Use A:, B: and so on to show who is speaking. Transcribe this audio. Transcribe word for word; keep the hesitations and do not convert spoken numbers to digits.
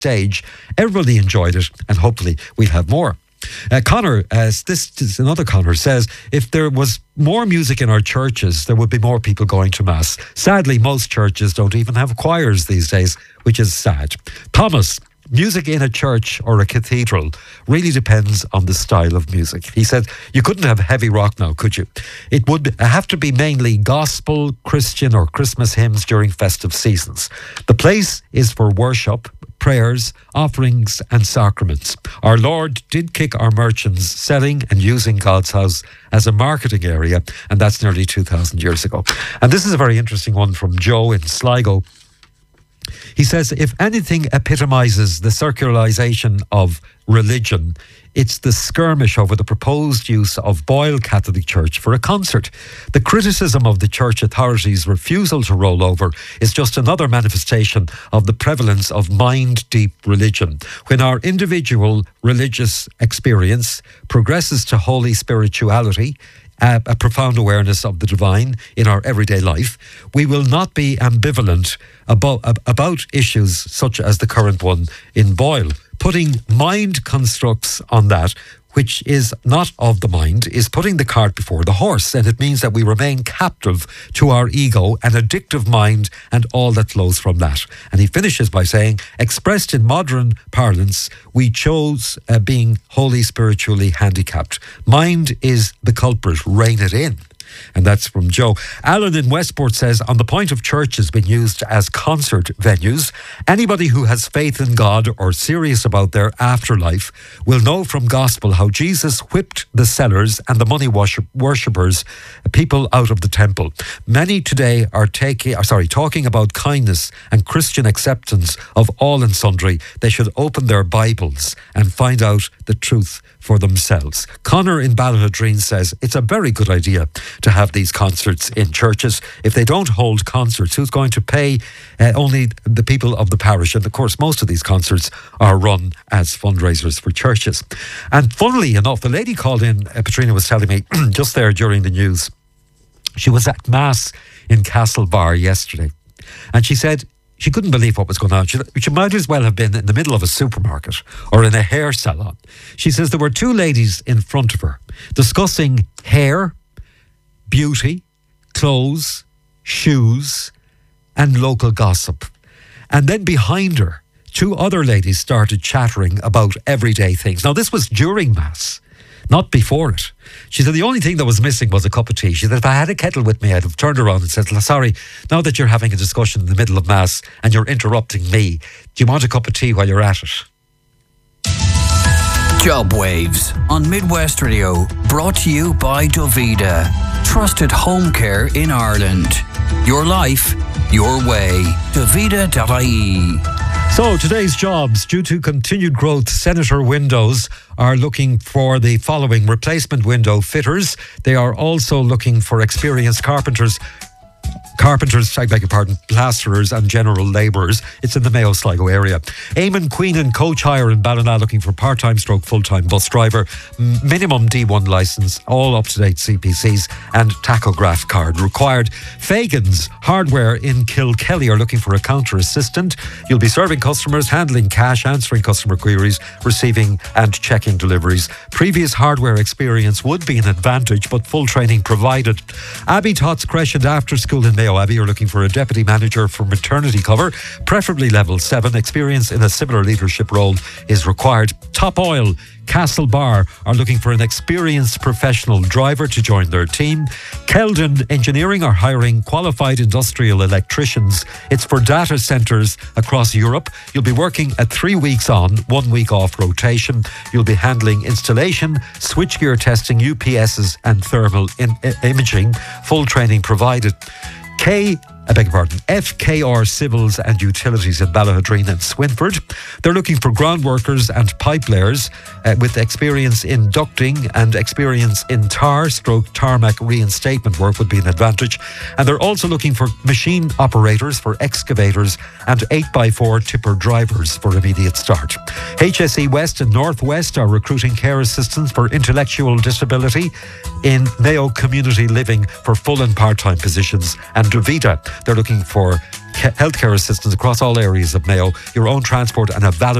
A: stage. Everybody enjoyed it, and hopefully we'll have more. Uh, Connor, uh, this is another Connor, says if there was more music in our churches, there would be more people going to Mass. Sadly, most churches don't even have choirs these days, which is sad. Thomas, music in a church or a cathedral really depends on the style of music. He said, you couldn't have heavy rock now, could you? It would have to be mainly gospel, Christian or Christmas hymns during festive seasons. The place is for worship, prayers, offerings and sacraments. Our Lord did kick our merchants selling and using God's house as a marketing area, and that's nearly two thousand years ago. And this is a very interesting one from Joe in Sligo. He says, if anything epitomizes the secularization of religion, it's the skirmish over the proposed use of Boyle Catholic Church for a concert. The criticism of the church authorities' refusal to roll over is just another manifestation of the prevalence of mind-deep religion. When our individual religious experience progresses to holy spirituality, a, a profound awareness of the divine in our everyday life, we will not be ambivalent about, about issues such as the current one in Boyle. Putting mind constructs on that which is not of the mind is putting the cart before the horse, and it means that we remain captive to our ego, an addictive mind and all that flows from that. And he finishes by saying, expressed in modern parlance, we chose uh, being wholly spiritually handicapped. Mind is the culprit, rein it in. And that's from Joe. Alan in Westport says, on the point of churches being used as concert venues, anybody who has faith in God or serious about their afterlife will know from gospel how Jesus whipped the sellers and the money worshippers, people out of the temple. Many today are taking, uh, sorry, talking about kindness and Christian acceptance of all and sundry. They should open their Bibles and find out the truth for themselves. Connor in Ballahadreen says it's a very good idea to have these concerts in churches. If they don't hold concerts, who's going to pay? Uh, only the people of the parish. And of course, most of these concerts are run as fundraisers for churches. And funnily enough, the lady called in, uh, Patrina was telling me just there during the news, she was at Mass in Castlebar yesterday. And she said, she couldn't believe what was going on. She, she might as well have been in the middle of a supermarket or in a hair salon. She says there were two ladies in front of her discussing hair, beauty, clothes, shoes, and local gossip. And then behind her, two other ladies started chattering about everyday things. Now, this was during Mass, not before it. She said the only thing that was missing was a cup of tea. She said if I had a kettle with me, I'd have turned around and said, sorry, now that you're having a discussion in the middle of Mass and you're interrupting me, do you want a cup of tea while you're at it?
B: Job Waves on Midwest Radio, brought to you by Dovida. Trusted home care in Ireland. Your life, your way. Dovida dot I E.
A: So today's jobs, due to continued growth, Senator Windows are looking for the following: replacement window fitters. They are also looking for experienced carpenters, carpenters, I beg your pardon, plasterers and general labourers. It's in the Mayo Sligo area. Eamon Queen and coach hire in Ballina looking for part-time stroke full-time bus driver, minimum D one licence, all up-to-date C P Cs and tachograph card required. Fagan's Hardware in Kilkelly are looking for a counter assistant. You'll be serving customers, handling cash, answering customer queries, receiving and checking deliveries. Previous hardware experience would be an advantage, but full training provided. Abbey Tots Creche and After School in Mayo Abbey are looking for a deputy manager for maternity cover, preferably level seven. Experience in a similar leadership role is required. Top Oil Castlebar are looking for an experienced professional driver to join their team. Keldon Engineering are hiring qualified industrial electricians. It's for data centres across Europe. You'll be working at three weeks on, one week off rotation. You'll be handling installation, switchgear testing, U P Ss and thermal in- imaging. Full training provided. K I beg your pardon, F K R Civils and Utilities in Ballahadreen and Swinford. They're looking for ground workers and pipe layers uh, with experience in ducting and experience in tar stroke tarmac reinstatement work would be an advantage. And they're also looking for machine operators for excavators and eight by four tipper drivers for immediate start. H S E West and Northwest are recruiting care assistants for intellectual disability in Mayo Community Living for full and part-time positions. And Dovida, they're looking for healthcare assistance across all areas of Mayo, your own transport and a valid